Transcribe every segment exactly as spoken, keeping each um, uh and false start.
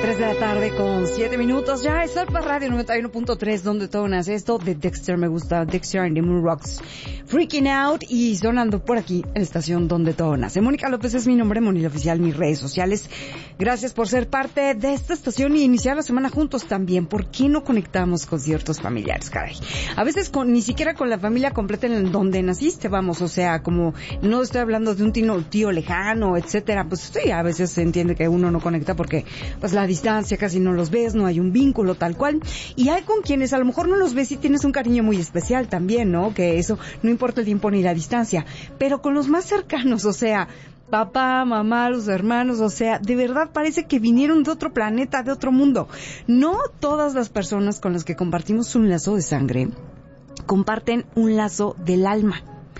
tres de la tarde con siete minutos. Ya es Alfa Radio noventa y uno punto tres, donde todo nace. Esto de Dexter me gusta. Dexter and the Moon Rocks. Freaking Out y sonando por aquí en la estación donde todo nace. Mónica López es mi nombre, Mónica Oficial, mis redes sociales. Gracias por ser parte de esta estación y iniciar la semana juntos también. ¿Por qué no conectamos con ciertos familiares, caray? A veces con, ni siquiera con la familia completa en donde naciste, vamos. O sea, como no estoy hablando de un tío, tío lejano, etcétera. Pues sí, a veces se entiende que uno no conecta porque pues la distancia, casi no los ves, no hay un vínculo tal cual. Y hay con quienes a lo mejor no los ves y tienes un cariño muy especial también, ¿no? Que eso no importa el tiempo ni la distancia. Pero con los más cercanos, o sea, papá, mamá, los hermanos, o sea, de verdad parece que vinieron de otro planeta, de otro mundo. No todas las personas con las que compartimos un lazo de sangre comparten un lazo del alma.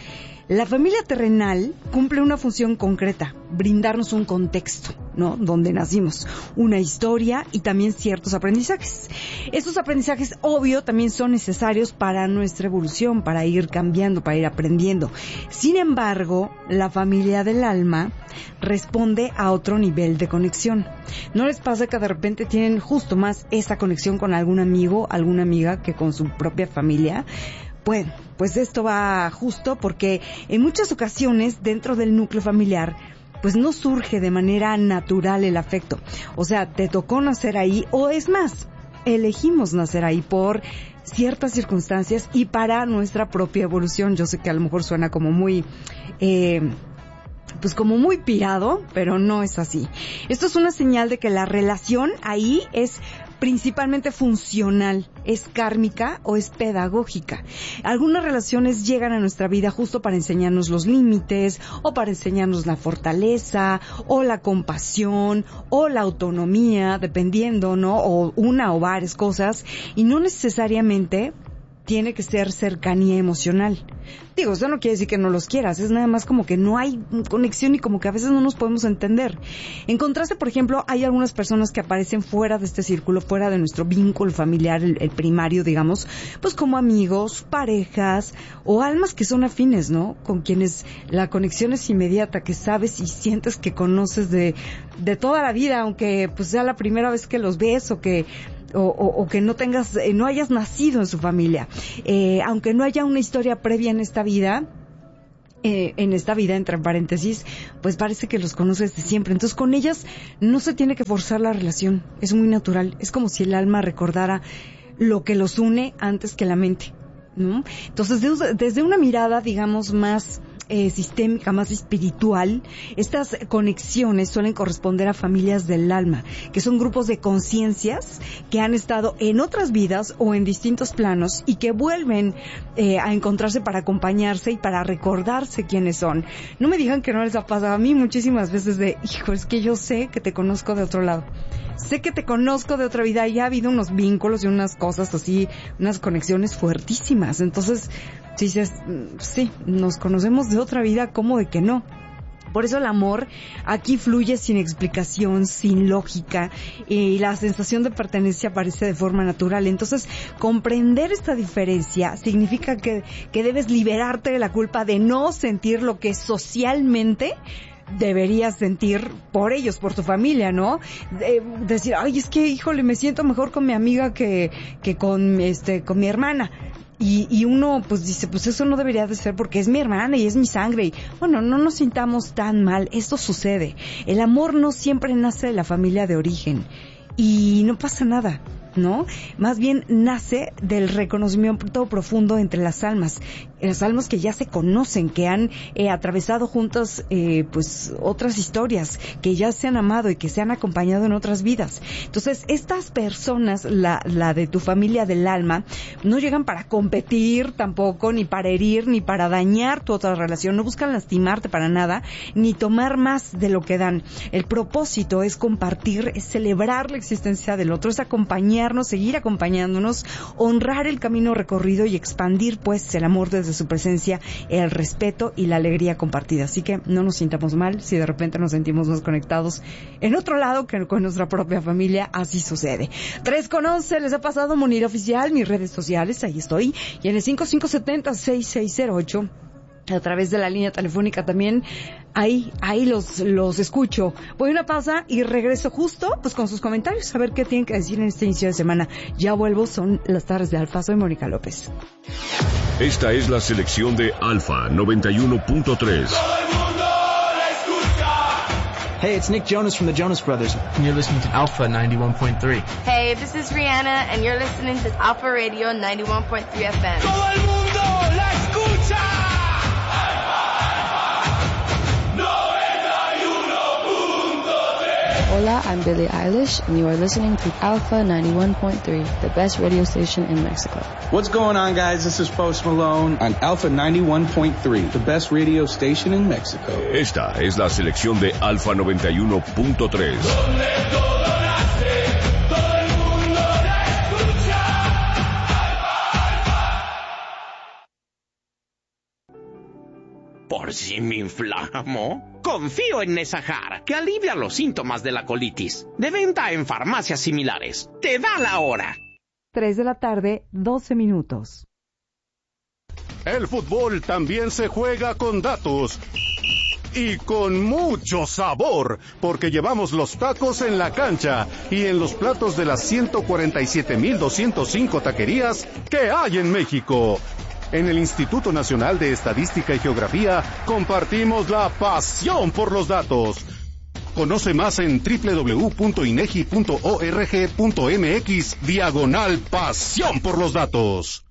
La familia terrenal cumple una función concreta, brindarnos un contexto, ¿no? Donde nacimos, una historia y también ciertos aprendizajes. Estos aprendizajes, obvio, también son necesarios para nuestra evolución, para ir cambiando, para ir aprendiendo. Sin embargo, la familia del alma responde a otro nivel de conexión. ¿No les pasa que de repente tienen justo más esa conexión con algún amigo, alguna amiga que con su propia familia? Bueno, pues esto va justo porque en muchas ocasiones dentro del núcleo familiar pues no surge de manera natural el afecto. O sea, te tocó nacer ahí o es más, elegimos nacer ahí por ciertas circunstancias y para nuestra propia evolución. Yo sé que a lo mejor suena como muy... Eh, pues como muy pirado, pero no es así. Esto es una señal de que la relación ahí es principalmente funcional, es kármica o es pedagógica. Algunas relaciones llegan a nuestra vida justo para enseñarnos los límites, o para enseñarnos la fortaleza, o la compasión, o la autonomía, dependiendo, ¿no? O una o varias cosas, y no necesariamente tiene que ser cercanía emocional. Digo, eso no quiere decir que no los quieras, es nada más como que no hay conexión y como que a veces no nos podemos entender. En contraste, por ejemplo, hay algunas personas que aparecen fuera de este círculo, fuera de nuestro vínculo familiar, el, el primario, digamos, pues como amigos, parejas o almas que son afines, ¿no? Con quienes la conexión es inmediata, que sabes y sientes que conoces de, de toda la vida, aunque pues sea la primera vez que los ves o que O, o, o que no tengas, eh, no hayas nacido en su familia, eh, aunque no haya una historia previa en esta vida, eh, en esta vida, entre paréntesis, pues parece que los conoces de siempre. Entonces con ellas no se tiene que forzar la relación, es muy natural, es como si el alma recordara lo que los une antes que la mente, ¿no? Entonces de, desde una mirada, digamos, más Eh, sistémica, más espiritual, estas conexiones suelen corresponder a familias del alma, que son grupos de conciencias que han estado en otras vidas o en distintos planos y que vuelven eh, a encontrarse para acompañarse y para recordarse quiénes son. No me digan que no les ha pasado a mí muchísimas veces de, hijo, es que yo sé que te conozco de otro lado. Sé que te conozco de otra vida y ha habido unos vínculos y unas cosas así, unas conexiones fuertísimas. Entonces, si dices, sí, nos conocemos de otra vida, ¿cómo de que no? Por eso el amor aquí fluye sin explicación, sin lógica, y la sensación de pertenencia aparece de forma natural. Entonces, comprender esta diferencia significa que, que debes liberarte de la culpa de no sentir lo que socialmente deberías sentir por ellos, por tu familia, ¿no? De, decir, ay, es que, híjole, me siento mejor con mi amiga que, que con, este, con mi hermana. Y, y uno pues dice, pues eso no debería de ser porque es mi hermana y es mi sangre. Y bueno, no nos sintamos tan mal, esto sucede. El amor no siempre nace de la familia de origen y no pasa nada, ¿no? Más bien nace del reconocimiento profundo entre las almas, las almas que ya se conocen, que han eh, atravesado juntas eh, pues otras historias, que ya se han amado y que se han acompañado en otras vidas. Entonces, estas personas, la, la de tu familia del alma, no llegan para competir tampoco, ni para herir, ni para dañar tu otra relación, no buscan lastimarte para nada, ni tomar más de lo que dan. El propósito es compartir, es celebrar la existencia del otro, es acompañarnos, seguir acompañándonos, honrar el camino recorrido y expandir pues el amor desde su presencia, el respeto y la alegría compartida. Así que no nos sintamos mal si de repente nos sentimos más conectados en otro lado que con nuestra propia familia. Así sucede. tres con once, les ha pasado Monira Oficial, mis redes sociales, ahí estoy, y en el cinco cinco siete cero, seis seis cero ocho a través de la línea telefónica también. Ahí, ahí los, los escucho. Voy a una pausa y regreso justo pues con sus comentarios a ver qué tienen que decir en este inicio de semana. Ya vuelvo, son las tardes de Alfa. Soy Mónica López. Esta es la selección de Alfa noventa y uno punto tres. Hey, it's Nick Jonas from the Jonas Brothers, and you're listening to Alpha ninety-one point three. Hey, this is Rihanna, and you're listening to Alpha Radio ninety-one point three F M. ¡Todo el mundo la escucha! noventa y uno punto tres. Hola, I'm Billie Eilish, and you are listening to Alpha ninety-one point three, the best radio station in Mexico. What's going on, guys? This is Post Malone on Alpha ninety-one point three, the best radio station in Mexico. Esta es la selección de Alfa noventa y uno punto tres. Donde todo nace, todo el mundo la escucha. Alfa, Alfa. ¿Por si me inflamo? Confío en Nesajar, que alivia los síntomas de la colitis. De venta en farmacias similares. Te da la hora. tres de la tarde, doce minutos. El fútbol también se juega con datos. Y con mucho sabor, porque llevamos los tacos en la cancha y en los platos de las ciento cuarenta y siete mil doscientos cinco taquerías que hay en México. En el Instituto Nacional de Estadística y Geografía compartimos la pasión por los datos. Conoce más en doble u doble u doble u punto inegi punto org punto mx diagonal pasión por los datos.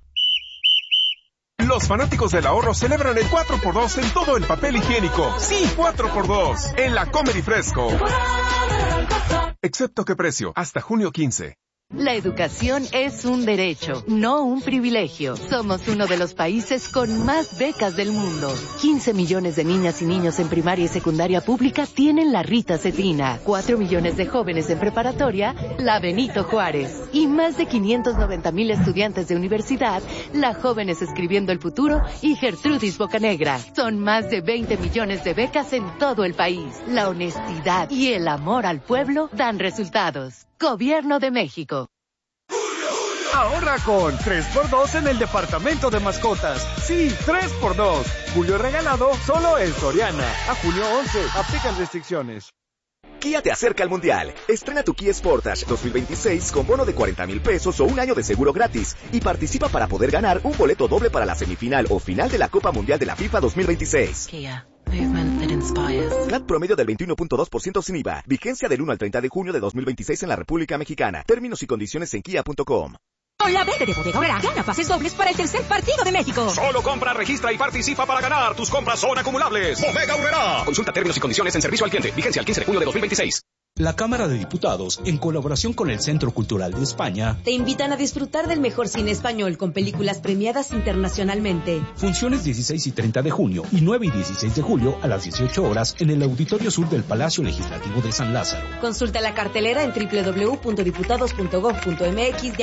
Los fanáticos del ahorro celebran el cuatro por dos en todo el papel higiénico. Sí, cuatro por dos en la Comer y Fresco. Excepto qué precio, hasta junio quince. La educación es un derecho, no un privilegio. Somos uno de los países con más becas del mundo. quince millones de niñas y niños en primaria y secundaria pública tienen la Rita Cetina. cuatro millones de jóvenes en preparatoria, la Benito Juárez. Y más de quinientos noventa mil estudiantes de universidad, la Jóvenes Escribiendo el Futuro y Gertrudis Bocanegra. Son más de veinte millones de becas en todo el país. La honestidad y el amor al pueblo dan resultados. Gobierno de México. Ahorra con tres por dos en el departamento de mascotas. Sí, tres por dos. Julio regalado solo en Soriana. A junio once. Aplican restricciones. Kia te acerca al Mundial. Estrena tu Kia Sportage dos mil veintiséis con bono de cuarenta mil pesos o un año de seguro gratis. Y participa para poder ganar un boleto doble para la semifinal o final de la Copa Mundial de la FIFA dos mil veintiséis. Kia. Movement that inspires. C A T promedio del veintiuno punto dos por ciento sin I V A. Vigencia del uno al treinta de junio de dos mil veintiséis en la República Mexicana. Términos y condiciones en kia punto com. Hola, vete de Bodega Aurrera. Gana pases dobles para el tercer partido de México. Solo compra, registra y participa para ganar. Tus compras son acumulables. Bodega Aurrera. Consulta términos y condiciones en servicio al cliente. Vigencia el quince de junio de dos mil veintiséis. La Cámara de Diputados, en colaboración con el Centro Cultural de España, te invitan a disfrutar del mejor cine español con películas premiadas internacionalmente. Funciones dieciséis y treinta de junio y nueve y dieciséis de julio a las dieciocho horas en el Auditorio Sur del Palacio Legislativo de San Lázaro. Consulta la cartelera en doble u doble u doble u punto diputados punto gob punto mx.